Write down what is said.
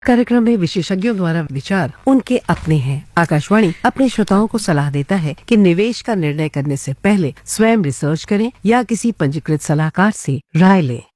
कार्यक्रम में विशेषज्ञों द्वारा विचार उनके अपने हैं। आकाशवाणी अपने श्रोताओं को सलाह देता है कि निवेश का निर्णय करने से पहले स्वयं रिसर्च करें या किसी पंजीकृत सलाहकार से राय लें।